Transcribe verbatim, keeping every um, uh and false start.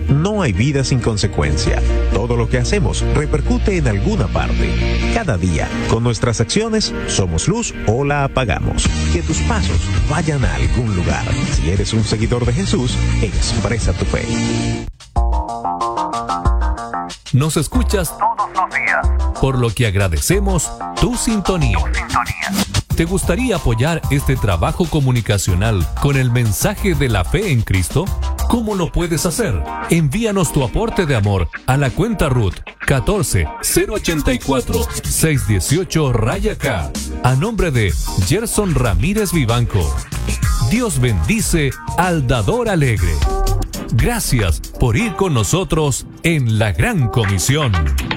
No hay vida sin consecuencia. Todo lo que hacemos repercute en alguna parte. Cada día, con nuestras acciones, somos luz o la apagamos. Que tus pasos vayan a algún lugar. Si eres un seguidor de Jesús, expresa tu fe. Nos escuchas todos los días, por lo que agradecemos tu sintonía. tu sintonía. ¿Te gustaría apoyar este trabajo comunicacional con el mensaje de la fe en Cristo? ¿Cómo lo puedes hacer? Envíanos tu aporte de amor a la cuenta R U T catorce cero ochenta y cuatro seiscientos dieciocho raya K a nombre de Gerson Ramírez Vivanco. Dios bendice al dador alegre. Gracias por ir con nosotros en la Gran Comisión.